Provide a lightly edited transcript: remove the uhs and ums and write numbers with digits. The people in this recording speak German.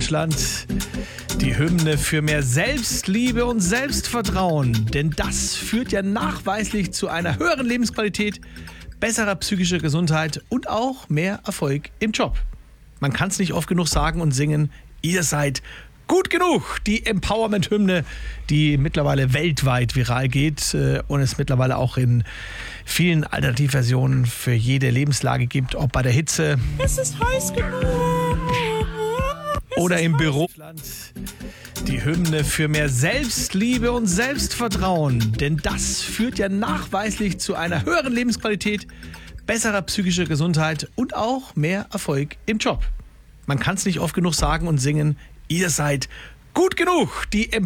Deutschland, die Hymne für mehr Selbstliebe und Selbstvertrauen. Denn das führt ja nachweislich zu einer höheren Lebensqualität, besserer psychischer Gesundheit und auch mehr Erfolg im Job. Man kann es nicht oft genug sagen und singen, ihr seid gut genug. Die Empowerment-Hymne, die mittlerweile weltweit viral geht und es mittlerweile auch in vielen Alternativversionen für jede Lebenslage gibt, ob bei der Hitze, Es ist heiß genug. oder im Büro. Die Hymne für mehr Selbstliebe und Selbstvertrauen. Denn das führt ja nachweislich zu einer höheren Lebensqualität, besserer psychischer Gesundheit und auch mehr Erfolg im Job. Man kann es nicht oft genug sagen und singen, ihr seid gut genug. Die